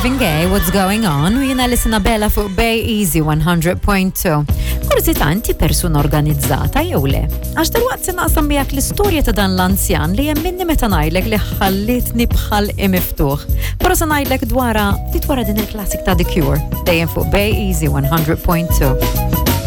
Marvin Gaye, What's Going On, u jina l-isna Bella fuq Bay Easy 100.2. Kurzita, inti persuna organizzata jew le? Għax tal-waqt se naqsam miegħek l-istorja ta' dan l-anzjan li jemminni meta ngħidlek li ħallitni bħal miftuħ. Però se ngħidlek dwara din il-klassik ta' The Cure, dejjem fuq Bay Easy 100.2.